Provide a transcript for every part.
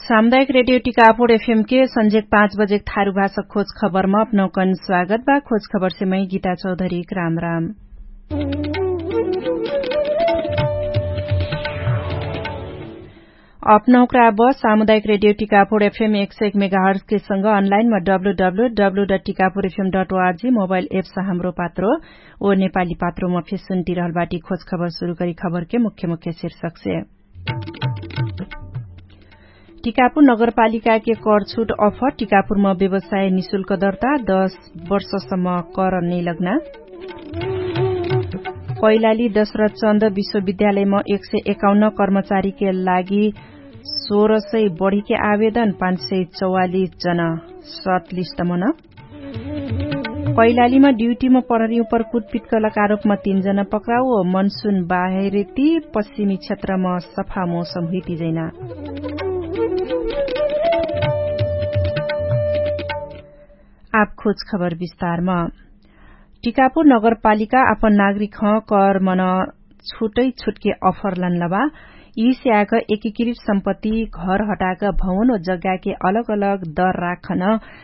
सामुदायिक radio Tikapur FM के संजेक 5 बजे थारू भाषा खोज खबरमा अपनौकन स्वागत बा। खोज खबर से मैं गीता चौधरी राम राम। अपनौकरा अब सामुदायिक रेडियो टिकापुर एफएम 101 मेगाहर्ज के संग अनलाइनमा www.tikapurfm.org मोबाइल एप से हाम्रो पात्रो ओ नेपाली पात्रोमा फेस सुन्ती रहलबाटी खोज खबर शुरू करी खबर के मुख्य मुख्य शीर्षक से टिकापुर नगरपालिका के कर छूट अफर टिकापुरमा व्यवसाय निशुल्क दर्ता 10 वर्षसम्म कर नै लग्ना कैलाली दशरथ चन्द विश्वविद्यालयमा 151 कर्मचारी के लागि 1600 बढ़ी के आवेदन 544 जना शर्ट लिस्ट मन कैलालीमा ड्यूटीमा प्रहरी उपर कुटपिट गर्नका आरोपमा 3 जना पक्राउ ओ मनसून बाहिरती पश्चिमी क्षेत्रमा सफा मौसम हुइतिदैन। आप खोज खबर विस्तारमा टिकापुर नगरपालिका अपन नागरिक कर मन छुटै छुटके अफर लन्लबा यी स्याग एकीकृत सम्पत्ति घर हटाका भवन ओ जग्गा के अलग अलग दर राखन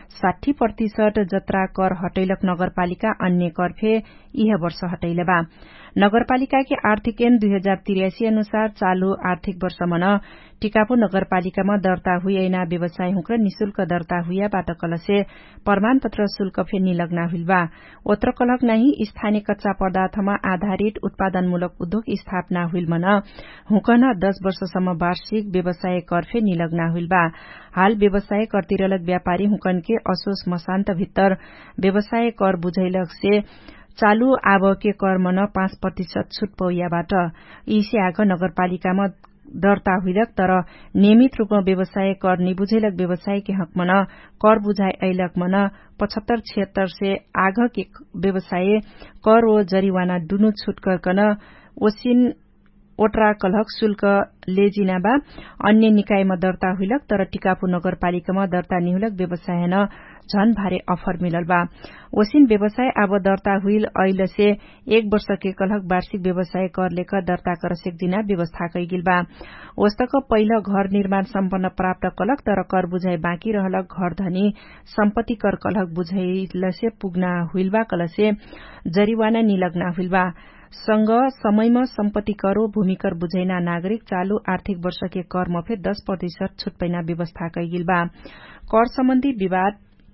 60% जत्रा कर हटैलक नगरपालिका अन्य कर फे यह वर्ष हटैलबा। नगरपालिका के आर्थिक ऐन 2083 अनुसार चालू आर्थिक वर्ष मन टिकापुर नगरपालिकामा दर्ता हुइना व्यवसाय हुँक्र निशुल्क दर्ता हुइयाबाट कलसे प्रमाण पत्र शुल्क फे निलग्ना हुइलबा। ओत्र कलक नहीं स्थानीय कच्चा पदार्थमा आधारित उत्पादनमूलक उद्योग स्थापना हुइल मन हुकन 10 वर्षसम्म वार्षिक व्यवसाय कर फे निलग्ना हुइलबा। हाल व्यवसाय कर तिरलक व्यापारी हुकन के असोज मसान्त भित्तर व्यवसाय कर बुझैलक से चालू आब के कर मन 5% छुट पौयाबाट इसे आग नगरपालिकामा दर्ता हुइलक तर नियमित रूपमा व्यवसाय कर निबुझैलक व्यवसाय के हक मन कर बुझाइ ऐलक मन 75-76 से आग के व्यवसाय कर ओ जरिवाना दुनु छुट करकन ओसिन ओट्रा कलहक शुल्क लेजिनाबा अन्य निकायमा दर्ता हुइलक तर टिकापुर नगरपालिकामा दर्ता निहुलक व्यवसाय न झन भारे अफर मिलल बा। ओसिन व्यवसाय अब दर्ता हुइल ऐल से 1 वर्ष के कलहक वार्षिक व्यवसाय कर लेकर दर्ता कर सेक्दिना व्यवस्था कैगिल बा। वस्तक पहिलो घर निर्माण सम्पन्न प्राप्त कलक तर कर बुझाइ बाँकी रहलक घर धनी सम्पत्ति कर कलहक बुझाइल से पुग्ना हुइलबा कलसे जरिवाना निलग्ना हुइलबा। संग समयमा सम्पत्ति कर ओ भूमिकर बुझैना नागरिक चालू आर्थिक वर्ष के कर मफे 10% छुट पैना व्यवस्था कैगिल बा। कर सम्बन्धी विवाद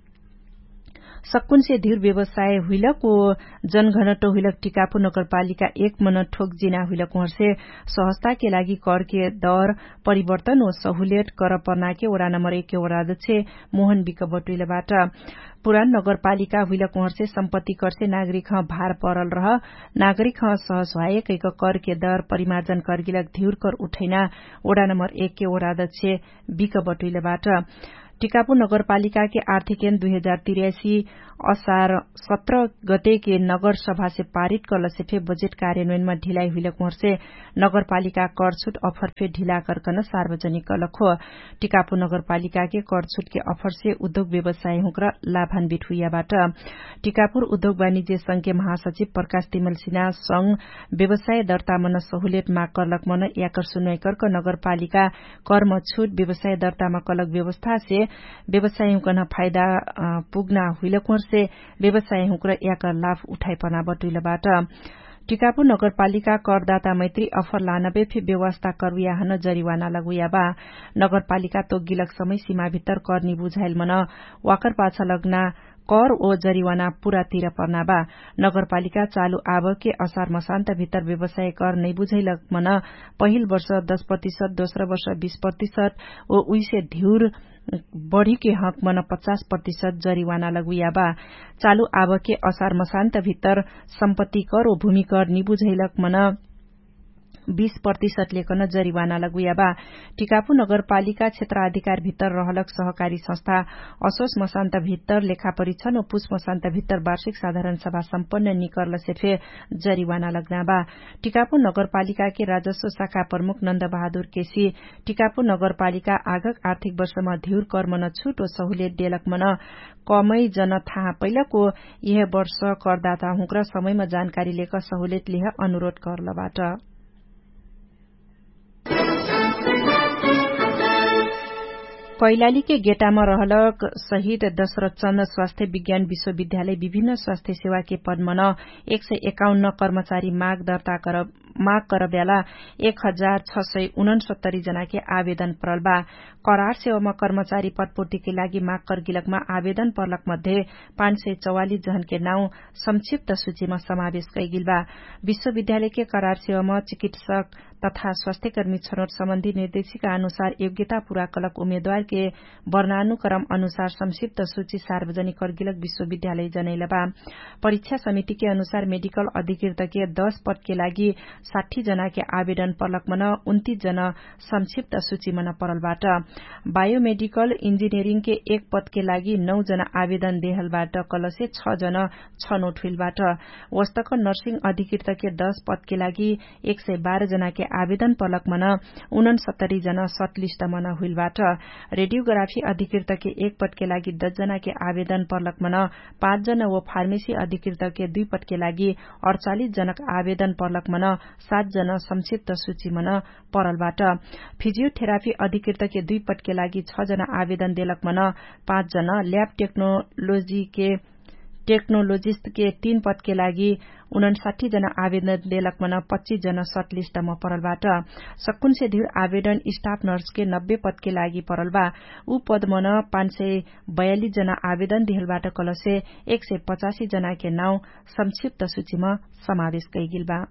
सक्कुन से धीर व्यवसाय हुइलक ओ जनघनत्व हुइलक टिकापुर नगरपालिका 1 मन ठोक जिना हुइलक उहरसे सहजता के लागि कर के दर परिवर्तन ओ सहुलियत कर पर्ना के वडा नम्बर 1 के वडाध्यक्ष मोहन विक बटुइलबाट पुरान नगरपालिका हुइलक उहरसे सम्पत्ति कर से नागरिक भार परल रह नागरिक सहज भए कैक कर के दर परिमार्जन करगिलक धिउर कर उठैना वडा नम्बर 1 के वडाध्यक्ष विक बटुइलबाट टिकापुर नगरपालिका के आर्थिक ऐन 2083 असार 17 गते के नगर सभा से पारित कलसे फे बजेट कार्यान्वयनमा ढिलाई हुइलक उहरसे नगरपालिका कर छूट अफर फे ढिला करकन सार्वजनिक कलक हो। टिकापुर नगरपालिका के कर छूट के अफर से उद्योग व्यवसाय हुँक्र लाभान्वित हुइयाबाट टिकापुर उद्योग वाणिज्य संघ के महासचिव प्रकाश तिमल सिन्हा संघ व्यवसाय दर्ता मन सहुलियत माग करलक मन याकर सुनवाई करक नगरपालिका कर्म छूट व्यवसाय दर्तामा कलक व्यवस्था से व्यवसाय हुँकन फाइदा पुग्ना हुइलक से व्यवसाय हुँक्र याकर लाभ उठाइ पर्ना बटुइलबाट टिकापुर नगरपालिका करदाता मैत्री अफर लानबे फे व्यवस्था करुया हन जरिवाना लगुयाबा। नगरपालिका तोगिलक समय सीमा भित्तर कर निबुझाइल मन वाकर पाछा लग्ना कर ओ जरिवाना पूरा तिर पर्ना बा। नगरपालिका चालू आब के असार मसान्त भित्तर व्यवसाय कर नै बुझैलक मन पहिल वर्ष 10%, दोस्रो वर्ष 20% ओ उइसे धिउर बढ़ी के हक मन 50% जरिवाना लगुयाबा। चालू आब के असार मसान्त भित्तर सम्पत्ति कर ओ भूमि कर निबुझैलक मन 20% लेकन जरिवाना लगुयाबा। टिकापुर नगरपालिका क्षेत्राधिकार भित्तर रहलक सहकारी संस्था असोज मसान्त भित्तर लेखा परीक्षण और पुष मसान्त भित्तर वार्षिक साधारण सभा सम्पन्न निकर्ल से फे जरिवाना लगना बा। टिकापुर नगरपालिका के राजस्व शाखा प्रमुख नन्द बहादुर केसी टिकापुर नगरपालिका आगक आर्थिक वर्षमा धिउर कर मन छूट और सहुलियत देलक मन कमै जन थाहा पैलको यह वर्ष करदाता हुँक्र समयमा जानकारी लेकर सहुलियत लिह अनुरोध करलबाट। कैलाली के गेटामा रहलक शहीद दशरथ चन्द स्वास्थ्य विज्ञान विश्वविद्यालय विभिन्न स्वास्थ्य सेवा के पदमा 151 कर्मचारी माग कर बेला 1669 जना के आवेदन परल बा। करार सेवामा कर्मचारी पदपूर्ति के लागि माग कर गिलकमा आवेदन परलक मध्ये 544 जन के नाउँ संक्षिप्त सूचीमा समावेश कइगिल बा। विश्वविद्यालय के करार सेवामा चिकित्सक तथा स्वास्थ्यकर्मी छनौट सम्बन्धी निर्देशिका अनुसार योग्यता पूरा कलक उम्मेद्वार के वर्णानुक्रम अनुसार संक्षिप्त सूची सार्वजनिक करगिलक विश्वविद्यालय जनैल बा। परीक्षा समिति के अनुसार मेडिकल अधिकृत के 10 पद के लागि 60 जना के आवेदन परलक मन 29 जना संक्षिप्त सूची मन परलबाट। बायोमेडिकल इंजिनियरिंग के 1 पद के लागि 9 जना आवेदन देहलबाट कलसे 6 जना छनौट हुइलबाट। वस्तक नर्सिङ अधिकृत के 10 पद के लागि 112 जना के आवेदन परलक मन 69 जना सर्टलिस्ट मन हुइलबाट। रेडियोग्राफी अधिकृत के 1 पद के लागि 10 जना के आवेदन परलक मन 5 जना व फार्मेसी अधिकृत के 2 पद के लागि 48 जनक आवेदन परलक मन 7 जना संक्षिप्त सूची मन परलबाट। फिजियोथेरापी अधिकृत के 2 पद के लागि 6 जना आवेदन देलक मन 5 जना। ल्याब टेक्नोलोजिस्ट के 3 पद के लागि 59 जना आवेदन देलक मन 25 जना सर्टलिस्टमा परलबाट। सक्कुन से धीर आवेदन स्टाफ नर्स के 90 पद के लागि परल बा। ऊ पद मन 542 जना आवेदन देहलबाट कलसे 185 जना के नाउँ संक्षिप्त सूचीमा समावेश कइगिल बा।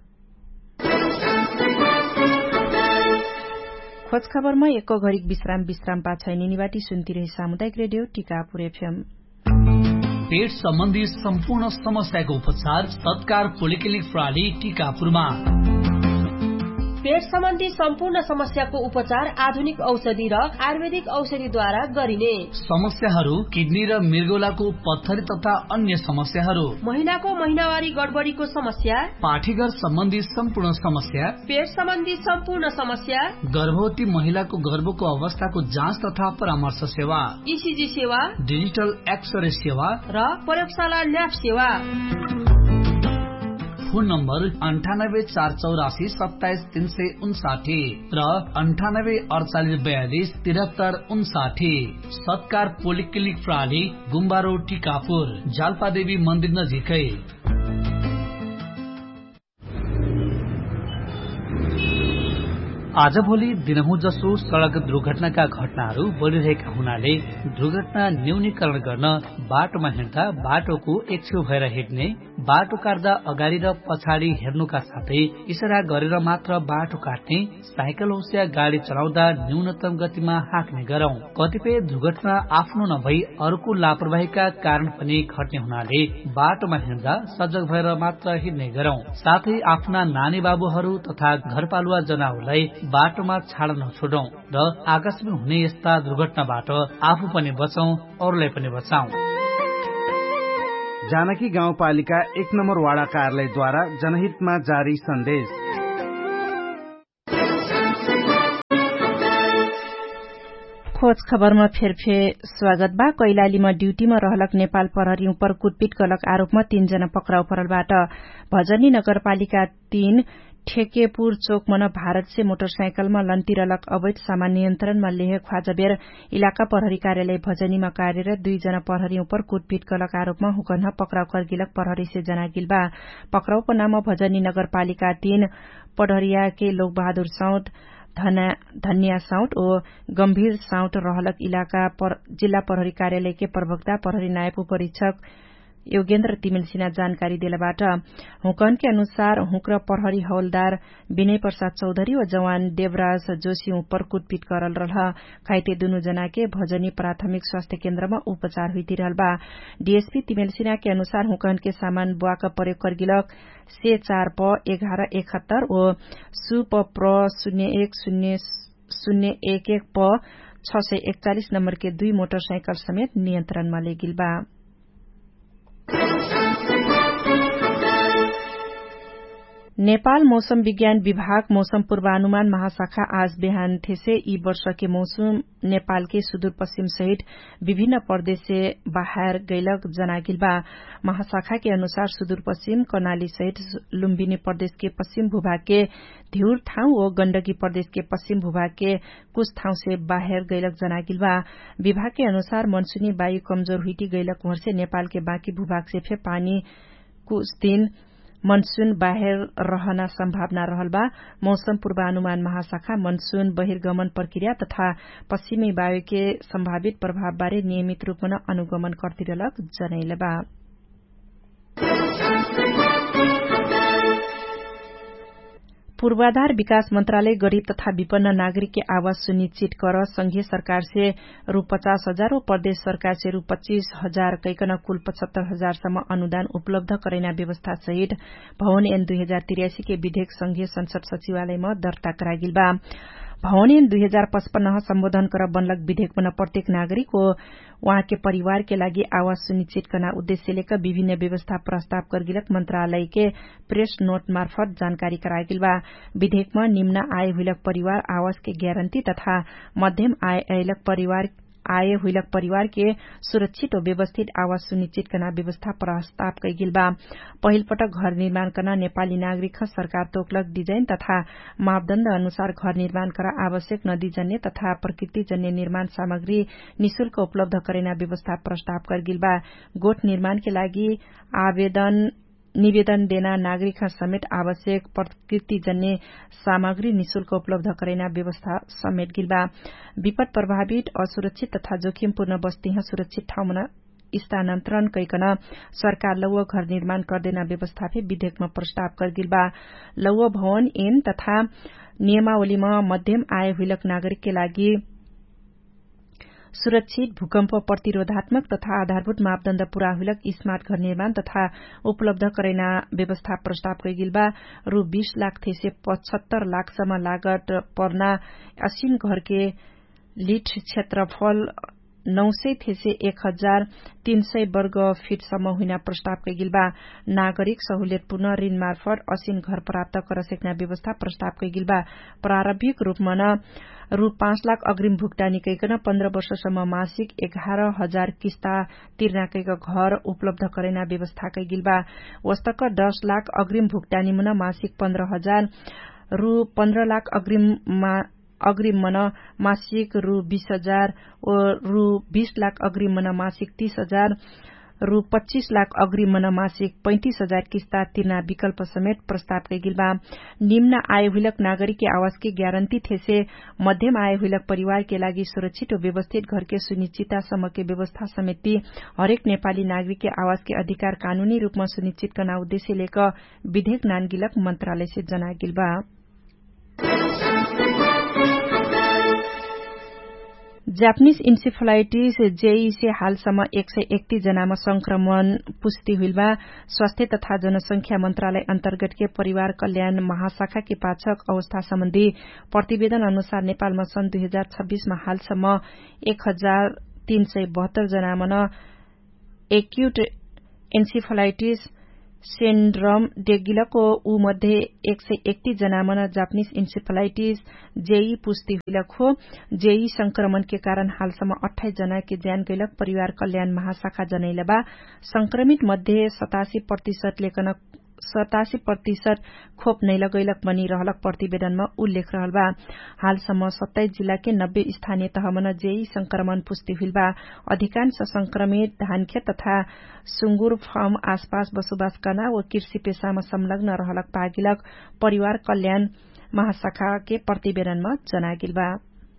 खोज खबरमा एको घड़ी विश्राम पाछै निनिवाटी सुन्तिरहे सामुदायिक रेडियो टिकापुर एफएम। पेट सम्बन्धी सम्पूर्ण समस्याको उपचार सत्कार पोलिक्लिनिक प्रणाली टिकापुरमा। पेट सम्बन्धी सम्पूर्ण समस्याको उपचार आधुनिक औषधि र आयुर्वेदिक औषधिद्वारा गरिने। समस्याहरू किडनी र मृगौलाको पत्थरी तथा अन्य समस्याहरू, महिलाको महिनावारी गडबडीको समस्या, पाठीघर सम्बन्धी सम्पूर्ण समस्या, पेट सम्बन्धी सम्पूर्ण समस्या, गर्भवती महिलाको गर्भको अवस्थाको जाँच तथा परामर्श सेवा, ईसीजी सेवा, डिजिटल एक्सरे सेवा र प्रयोगशाला ल्याब सेवा। फोन नम्बर 9848 27 359 र 9848 73 59। सत्कार पोलिक्लिनिक प्रणाली गुम्बा रोड टिकापुर, जाल्पादेवी मन्दिर नजिकै। आजभोलि दिनहुँ जसो सड़क दुर्घटनाका घटनाहरू बढ़िरहेका हुनाले दुर्घटना न्यूनीकरण गर्न बाटोमा हिँड्दा बाटोको एक छेउ भएर हिँड्ने, बाटो काट्दा अगाडि र पछाडि हेर्नुका साथै इशारा गरेर मात्र बाटो काट्ने, साइकल होस् या गाड़ी चलाउँदा न्यूनतम गतिमा हाँक्ने गरौं। कतिपय दुर्घटना आफ्नो नभई अर्को लापरवाहीका कारण पनि घट्ने हुनाले बाटोमा हिँड्दा सजग भएर मात्र हिँड्ने गरौं। साथै आफ्ना नानी बाबुहरू तथा घरपालुवा जनावरलाई बाटोमा छाड्न नछोडौं र आकस्मिक हुने यस्ता दुर्घटनाबाट आफू पनि बचौं, अरूलाई पनि बचाउँ। जानकी गाउँपालिका 1 नम्बर वाडा कार्यालयद्वारा जनहितमा जारी सन्देश। खोज खबरमा फेरफे स्वागत बा। कैलालीमा ड्यूटीमा रहलक नेपाल प्रहरी उपर कुटपिट गलक आरोपमा 3 जना पक्राउ परलबाट भजनी नगरपालिका 3 ठेकेपुर चोक मन भारत से मोटरसाइकलमा लन्तिरलक अवैध सामान नियन्त्रणमा लेहे ख्वाजबेर इलाका प्रहरी कार्यालय भजनीमा कार्यरत 2 जना प्रहरी उपर कुटपिट गलक आरोपमा हुकन्हा पक्राउ करगिलक प्रहरी से जनागिल बा। पक्राउको नाम भजनी नगरपालिका 3 पढरिया के लोकबहादुर साउद, धनिया साउट ओ गम्भीर साउट रहलक इलाका जिल्ला प्रहरी कार्यालय के प्रवक्ता प्रहरी नायब उपरीक्षक योगेन्द्र तिमिल सिन्हा जानकारी दिलाबाट हुकन के अनुसार हुक्र प्रहरी हवलदार विनय प्रसाद चौधरी व जवान देवराज जोशी उपर कुटपिट करल रह। घाइते दुनु जना के भजनी प्राथमिक स्वास्थ्य केन्द्रमा उपचार हुइतिरहल बा। डीएसपी तिमिल सिन्हा के अनुसार हुकन के सामान बुआक प्रयोग करगिलक C4 प 1171 ओ सुप प्र 010011 प 641 नम्बर के 2 मोटरसाइकल समेत नियन्त्रणमा लेगिल बा। नेपाल मौसम विज्ञान विभाग मौसम पूर्वानुमान महाशाखा आज बिहान से यी वर्ष के मौसम नेपाल के सुदूरपश्चिम सहित विभिन्न प्रदेश से बाहर गैलक जनागिल बा। महाशाखा के अनुसार सुदूरपश्चिम कर्णाली सहित लुम्बिनी प्रदेश के पश्चिम भूभाग के धिउर ठाउँ और गण्डकी प्रदेश के पश्चिम भूभाग के कुछ ठाउँ से बाहर गैलक जनागिल बा। विभाग के अनुसार मनसूनी वायु कमजोर हुईटी गैलक भर से नेपाल के बाँकी भूभाग से फे पानी कुछ दिन मनसून बाहिर रहना सम्भावना रहल बा। मौसम पूर्वानुमान महाशाखा मनसून बहिर्गमन प्रक्रिया तथा पश्चिमी वायु के सम्भावित प्रभाव बारे नियमित रूपमा अनुगमन करतिरलक जनैले बा। पूर्वाधार विकास मंत्रालय गरीब तथा विपन्न नागरिक के आवास सुनिश्चित कर संघीय सरकार से ₹50,000 और प्रदेश सरकार से ₹25,000 कैकन कुल 75,000 सम्म अनुदान उपलब्ध करैना व्यवस्था सहित भवन ऐन 2083 के विधेयक संघीय संसद सचिवालयमा दर्ता करागिल बा। भवन ऐन 2055 सम्बोधन कर बनलक विधेयक बन प्रत्येक नागरिक को वहाँ के परिवार के लागि आवास सुनिश्चित करना उद्देश्य लेकर विभिन्न व्यवस्था प्रस्ताव करगिलक मंत्रालय के प्रेस नोट मार्फत जानकारी करागिल बा। विधेयकमा निम्न आय हुइलक परिवार आवास के ग्यारंटी तथा मध्यम आय हुइलक परिवार के सुरक्षित और व्यवस्थित आवास सुनिश्चित करना व्यवस्था प्रस्ताव कैगिल बा। पहिल पटक घर निर्माण करना नेपाली नागरिक सरकार तोकलक डिजाइन तथा मापदण्ड अनुसार घर निर्माण करा आवश्यक नदीजन्य तथा प्रकृतिजन्य निर्माण सामग्री निशुल्क उपलब्ध करेना व्यवस्था प्रस्ताव करगिल बा। गोठ निर्माण के लागि निवेदन देना नागरिक समेत आवश्यक प्रकृतिजन्य सामग्री निशुल्क उपलब्ध करैना व्यवस्था समेत गिल बा। विपद प्रभावित असुरक्षित तथा जोखिमपूर्ण बस्ती सुरक्षित ठाउँमा स्थानान्तरण कैकन सरकार लौह घर निर्माण गर्देना व्यवस्था भी विधेयकमा प्रस्ताव करगिल बा। लौह भवन ऐन तथा नियमावलीमा मध्यम आय हुइलक नागरिक के लागि सुरक्षित भूकम्प प्रतिरोधात्मक तथा आधारभूत मापदण्ड पूरा हुइलक स्मार्ट घर निर्माण तथा उपलब्ध करैना व्यवस्था प्रस्ताव कैगिल बा। ₹20 लाख से 75 लाख सम्म लागत पर्ना असीन घर के लीड क्षेत्रफल 900 से 1,300 वर्ग फीट सम्म हुइना प्रस्ताव कैगिल बा। नागरिक सहुलियतपूर्ण ऋण मार्फत असीन घर प्राप्त कर सकिना व्यवस्था प्रस्ताव कैगिल बा। प्रारम्भिक रूपमा ₹5 लाख अग्रिम भुक्तानी कैकन 15 वर्षसम्म मासिक 11,000 किस्ता तिर्ना कैक घर उपलब्ध करैना व्यवस्था कैगिल बा। वस्तक 10 लाख अग्रिम भुक्तानी मन मासिक 15,000 15 लाख अग्रिम मन मासिक ₹20,000 और ₹20 लाख अग्रिम मन मासिक 30,000 ₹25 लाख अग्रिम मन मासिक 35,000 किस्ता तिर्ना विकल्प समेत प्रस्ताव कैगिल बा। निम्न आय हुइलक नागरिक के आवास की ग्यारंटी थे से मध्यम आय हुइलक परिवार के लागि सुरक्षित और व्यवस्थित घर के सुनिश्चितता सम्म के व्यवस्था समेत हरेक नेपाली नागरिक के आवास के अधिकार कानूनी रूपमा सुनिश्चित करना उद्देश्य लेकर विधेयक नानगिलक मंत्रालय से जनागिल बा। जापानीज इन्सेफेलाइटिस जेई से हालसम्म 131 जनामा संक्रमण पुष्टि हुइल बा। स्वास्थ्य तथा जनसंख्या मंत्रालय अन्तर्गत के परिवार कल्याण महाशाखा के पाचक अवस्था सम्बन्धी प्रतिवेदन अनुसार नेपालमा सन् 2026 मा हालसम्म 1,372 जनामा एक्यूट इन्सेफेलाइटिस सिन्ड्रोम डेगिलको ऊ मध्ये 131 जनामा जापानीज इन्सेफेलाइटिस जेई पुष्टि हुइलक हो। जेई संक्रमण के कारण हालसम्म 28 जना के ज्यान गइलक परिवार कल्याण महाशाखा जनैले बा। संक्रमित मध्ये 87% खोप नै लगैलक बनी रहलक प्रतिवेदनमा उल्लेख रहल बा। हालसम्म 27 जिल्ला के 90 स्थानीय तहमा जेई संक्रमण पुष्टि हुइल बा। अधिकांश संक्रमित धानखेत तथा सुंगुर फार्म आसपास बसोबास करना व कृषि पेशामा संलग्न रहलक पागिलक परिवार कल्याण महाशाखा के प्रतिवेदनमा जनागिल बा।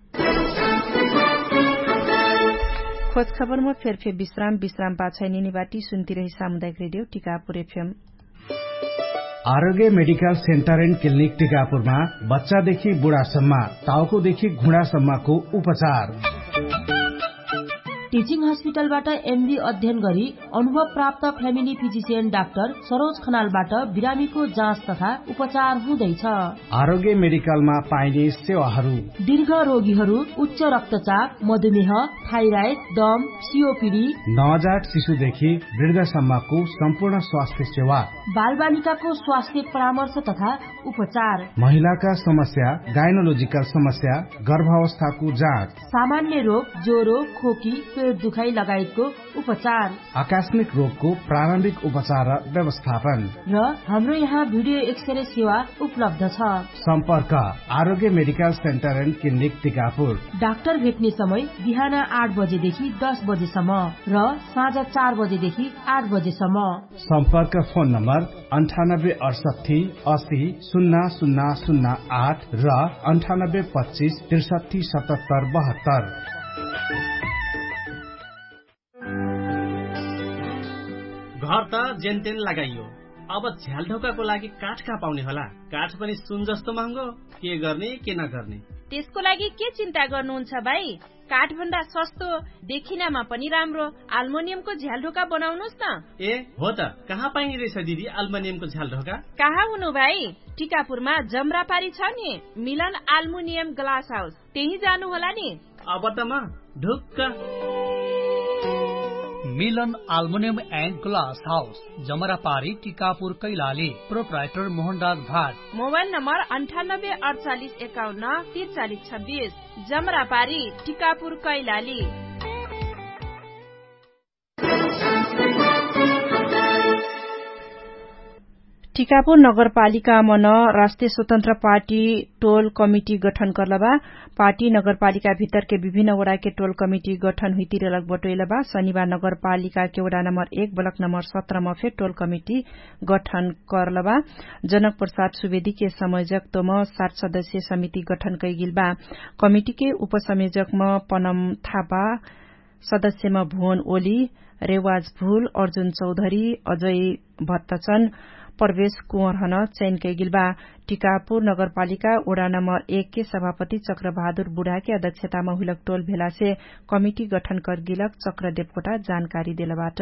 खोज खबरमा फेरफे विश्राम पाछाइ निबाटी सुन्ती रही सामुदायिक रेडियो टिकापुर एफएम। आरोग्य मेडिकल सेन्टर एन्ड क्लिनिक टिकापुरमा बच्चादेखि बुढासम्म टाउकोदेखि घुँडासम्मको उपचार। टिचिङ हस्पिटलबाट एमडी अध्ययन गरी अनुभव प्राप्त फ्यामिली फिजिशियन डाक्टर सरोज खनालबाट बिरामीको जाँच तथा उपचार हुँदैछ। आरोग्य मेडिकलमा पाइने सेवाहरू: दीर्घ रोगीहरू, उच्च रक्तचाप, मधुमेह, थाइराइड, दम, सीओपीडी, नवजात शिशुदेखि वृद्धसम्मको सम्पूर्ण स्वास्थ्य सेवा, बालबालिकाको स्वास्थ्य परामर्श तथा उपचार, महिलाका समस्या, गाइनोलोजिकल समस्या, गर्भावस्थाको जाँच, सामान्य रोग, ज्वरो, खोकी, पेट दुखाइ लगायतको उपचार, आकस्मिक रोगको प्रारम्भिक उपचार र व्यवस्थापन। र हाम्रो यहाँ भिडियो एक्सरे सेवा उपलब्ध छ। सम्पर्क आरोग्य medical centre and clinic Tikapur. Doctor भेट्ने समय बिहान 8 बजेदेखि 10 बजेसम्म र साँझ 4 बजेदेखि 8 बजेसम्म। सम्पर्क फोन नम्बर 9868 80 0008 र 9825 63 77 72। घर त जेनतेन लगाइयो, अब झ्याल ढोकाको लागि काठ कहाँ पाउने होला? काठ पनि सुन जस्तो महँगो, के गर्ने के नगर्ने? त्यसको लागि के चिन्ता गर्नुहुन्छ भाइ? काठ भन्दा सस्तो, देखिनमा पनि राम्रो अल्मुनियमको झ्याल ढोका बनाउनुस् न। ए हो त, कहाँ पाइने रहेछ दिदी अल्मुनियमको झ्याल ढोका? कहाँ हुनु भाइ, टिकापुरमा जमरापारी छ नि मिलन अल्मुनियम ग्लास हाउस, त्यही जानु होला नि। अब त म ढुक्क। मिलन aluminium and glass house, जमरापारी, Tikapur, Kailali. Proprietor Mohanraj Bhat. Mobile number 984851 4326। जमरापारी, Tikapur, Kailali. Tikapur नगरपालिका मन राष्ट्रिय स्वतन्त्र पार्टी टोल कमिटी गठन करलबा। पार्टी नगरपालिका भीतर के विभिन्न वड़ा के टोल कमिटी गठन हुई रलक बटोलबा। शनिवार नगरपालिका के वड़ा नंबर 1 ब्लॉक नंबर 17 में फिर टोल कमिटी गठन करलबा। जनक प्रसाद सुवेदी के संयोजक में 7 सदस्यीय समिति गठन कई बा। कमिटी के उपसंयोजक में पनम थापा, सदस्य में भुवन ओली, रेवाज भूल, अर्जुन चौधरी, अजय भत्तचन, प्रवेश कुंवर हन चयन कई बा। टिकापुर नगरपालिका वड़ा नंबर 1 के सभापति चक्र बहादुर बुढ़ा के अध्यक्षता में हुलक टोल भेला से कमिटी गठन कर गिलक। चक्र देवकोटा जानकारी दिलबाट।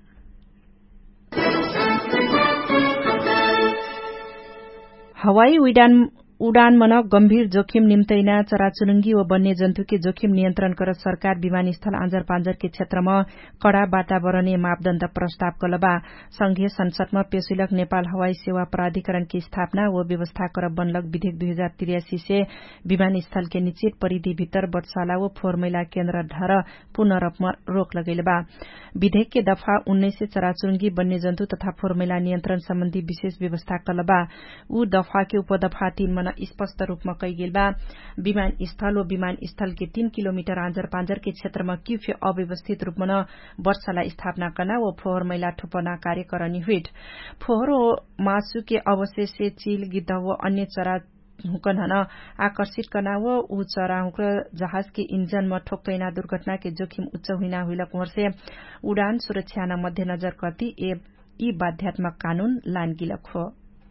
हवाई उडान मन गम्भीर जोखिम निम्तैना चराचुरुंगी व वन्य जन्तु के जोखिम नियन्त्रण कर सरकार विमानस्थल आंजर पांजर के क्षेत्र में कड़ा वातावरणीय मापदण्ड प्रस्ताव कलबा। संघीय संसद में पेश हुलक नेपाल हवाई सेवा प्राधिकरण की स्थापना व व्यवस्था कर बनलक विधेयक 2083 से विमानस्थल के निश्चित परिधि भीतर बटशाला व फोहोर मैला केन्द्र धर पूर्ण रूपमा रोक लगैलबा। विधेयक के दफा 19 से चराचुरुंगी वन्य जन्तु तथा फोहोर मैला नियन्त्रण सम्बन्धी विशेष व्यवस्था कलबा। ऊ दफा के उपदफा 3 में स्पष्ट रूपमा कई बा। विमानस्थल व विमानस्थल के 3 किलोमीटर आंजर पांजर के क्षेत्र में क्यूफे अव्यवस्थित रूपमा वर्षाला स्थापना करना व फोहोर मैला ठोपना कार्य करनी हुई। फोहोर मासु के अवशेष से चील, गिद्ध व अन्य चरा हुकन हन आकर्षित करना व ऊ चरा हुक जहाज के इंजन में ठोकैना दुर्घटना के जोखिम उच्च हुइना हुइला कुंवर से उड़ान सुरक्षा न मध्यनजर करती यी बाध्यात्मक कानून लान गिलक हो।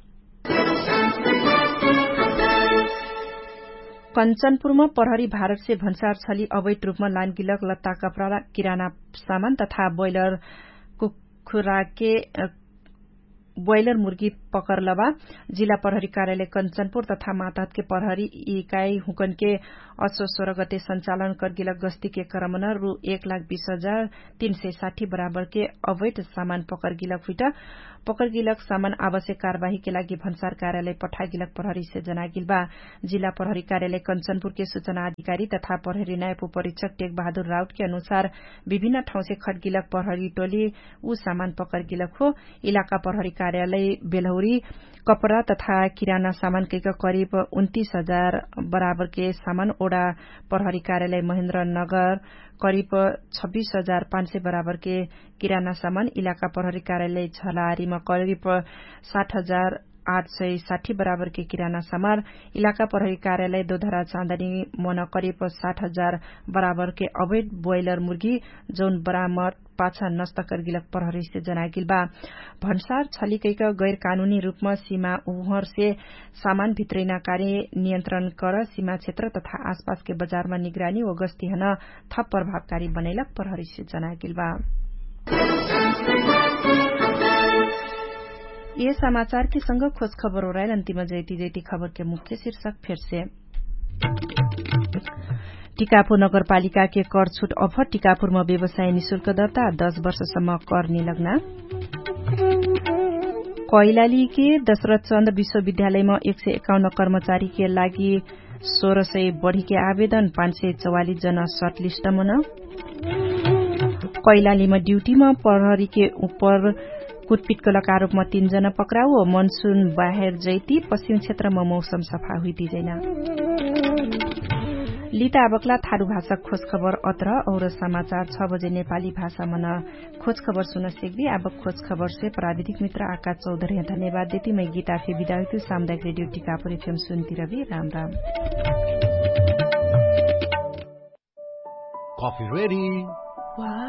कंचनपुरमा प्रहरी भारत से भन्सार छली अवैध रूपमा लान गिलक लत्ता कपड़ा, किराना सामान तथा ब्रोइलर कुखुरा के ब्रोइलर मुर्गी पकड़लबा। जिला प्रहरी कार्यालय कंचनपुर तथा मातहत के प्रहरी इकाई हुकन के असो 16 गते संचालन कर गिलक गस्ती के क्रम में रु 1,20,360 बराबर के अवैध सामान पकड़ गिलक हुई। पकड़ गिलक सामान आवश्यक कार्यवाही के लागि भन्सार कार्यालय पठा गिलक प्रहरी से जना गिलबा। जिला प्रहरी कार्यालय कंचनपुर के सूचना अधिकारी तथा प्रहरी नायब उपरीक्षक टेक बहादुर राउत के अनुसार विभिन्न ठाउँ से खट गिलक प्रहरी टोली ऊ सामान पकड़ गिलक हो। इलाका प्रहरी कार्यालय बेलौरी कपड़ा तथा किराना सामान के करीब 29,000 बराबर के सामान, ओडा प्रहरी कार्यालय महेन्द्र नगर करीब 26,500 बराबर के किराना सामान, इलाका प्रहरी कार्यालय झलारी में करीब 60,860 बराबर के किराना सामान, इलाका प्रहरी कार्यालय दोधरा चांदनी मन करीब 60,000 बराबर के अवैध ब्रोइलर मुर्गी जौन बरामद पाछा नष्ट करगिलक प्रहरी से जनागिल बा भन्सार छलिकैका गैर कानूनी रूपमा सीमा उभर से सामान भित्रैना कार्य नियन्त्रण कर सीमा क्षेत्र तथा आसपास के बजारमा निगरानी व गस्ती हन थप प्रभावकारी बनैलक प्रहरी से जनागिल बा ये समाचार के संग खोज खबर ओरायल अंतिम जैती खबर के मुख्य शीर्षक फिर से टिकापुर नगरपालिका के कर छूट अफर टिकापुरमा व्यवसाय निशुल्क दर्ता 10 वर्षसम्म कर निलग्न कैलाली के दशरथ चन्द विश्वविद्यालयमा 151 कर्मचारी के लागि 1600 बढ़ी के आवेदन 544 जना सर्ट लिस्ट मन कैलालीमा ड्यूटीमा प्रहरी के ऊपर कुटपिटको आरोपमा 3 जना पक्राउ मनसून बाहेर जैती पश्चिम क्षेत्रमा मौसम सफा हुइदिँदैन लिता अबकला थारू भाषा खोज खबर अत्र और समाचार 6 बजे नेपाली भाषा मन खोज खबर सुन सेक्दी अब खोज खबर से प्राविधिक मित्र आकाश चौधरी धन्यवाद देती मैं गीता फे विदा हुई सामुदायिक रेडियो टिकापुर एफएम सुनती रवि राम राम कॉफी रेडी